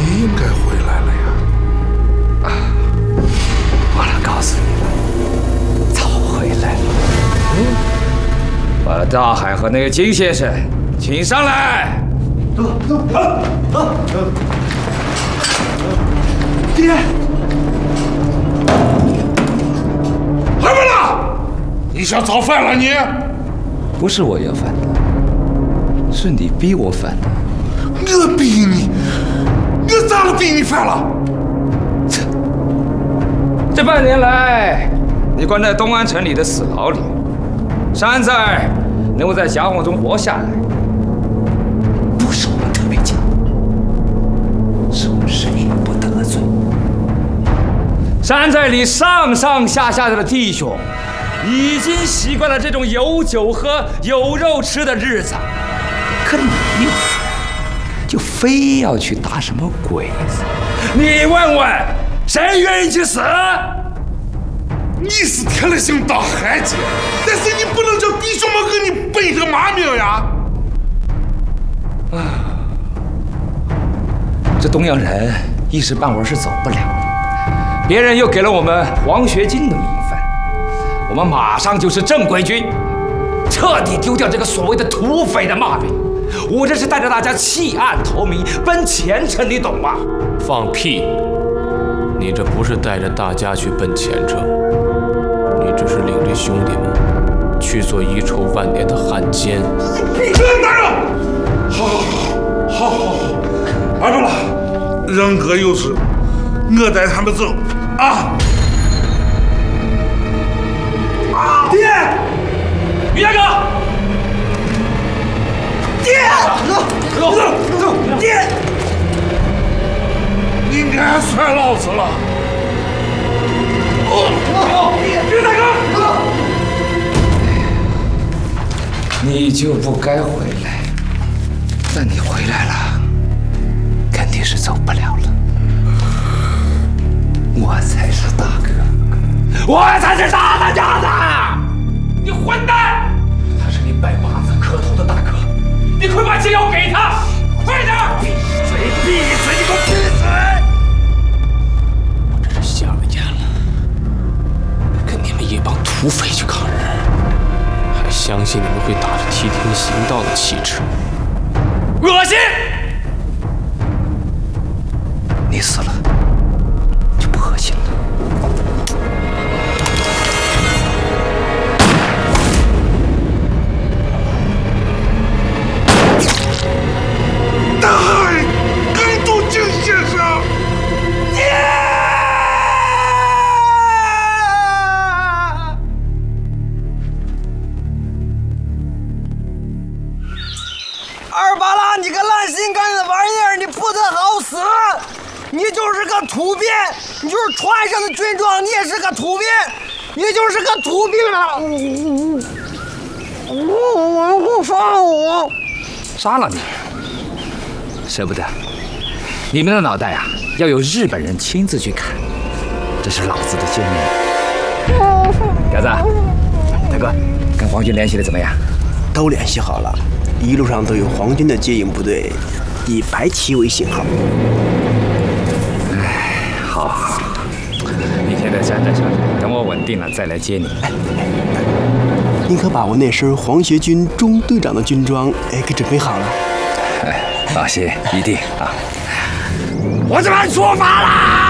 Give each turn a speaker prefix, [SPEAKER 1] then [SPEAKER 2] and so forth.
[SPEAKER 1] 应该回来了呀。
[SPEAKER 2] 忘了告诉你了，早回来了。把大海和那个金先生请上来。
[SPEAKER 1] 走。爹，还不了？你想造反了你？
[SPEAKER 2] 不是我要反的，是你逼我反的。
[SPEAKER 1] 我逼你？我咋了逼你反了？
[SPEAKER 2] 这半年来，你关在东安城里的死牢里，山寨能够在夹缝中活下来，不是我们特别强，是我们谁也不得罪。山寨里上上下下的弟兄，已经习惯了这种有酒喝、有肉吃的日子，可你呢，就非要去打什么鬼子？你问问，谁愿意去死？
[SPEAKER 1] 你是铁了心当汉奸，但是你不能叫弟兄们给你背个骂名呀！
[SPEAKER 2] 这东洋人一时半会儿是走不了，别人又给了我们黄学金的名分，我们马上就是正规军，彻底丢掉这个所谓的土匪的骂名。我这是带着大家弃暗投明，奔前程，你懂吗？
[SPEAKER 3] 放屁！你这不是带着大家去奔前程，你这是领着兄弟们去做遗臭万年的汉奸。
[SPEAKER 1] 大人，好，二不了，人各有志，我带他们走啊！
[SPEAKER 2] 爹，于大哥，爹，走，爹，
[SPEAKER 1] 你敢甩老子了？
[SPEAKER 2] 于大哥，你就不该回来，但你回来了，肯定是走不了了。我才是大哥，我才是大家的！你混蛋！他是你拜把子磕头的大哥，你快把解药给他，快点！闭嘴！闭嘴！你给我闭嘴！
[SPEAKER 3] 我这是下了眼了，跟你们一帮土匪去抗日，还相信你们会打着替天行道的旗帜？
[SPEAKER 2] 恶心！你死了就不恶心了。
[SPEAKER 1] 大海，跟杜静先生，
[SPEAKER 4] 二八拉，你个烂心肝的玩意儿，你不得好死！你就是个土鳖，你就是船上的军装，你也是个土鳖，你就是个土鳖！我不放我！
[SPEAKER 2] 杀了你，舍不得。你们的脑袋啊，要有日本人亲自去砍，这是老子的建议。彪子，大哥，跟皇军联系的怎么样？
[SPEAKER 5] 都联系好了，一路上都有皇军的接应部队，以白旗为信号。
[SPEAKER 2] 好，你先在站在上面，等我稳定了再来接你。
[SPEAKER 5] 您可把我那身皇协军中队长的军装给准备好了？
[SPEAKER 2] 放心，一定啊！我这边出发啦！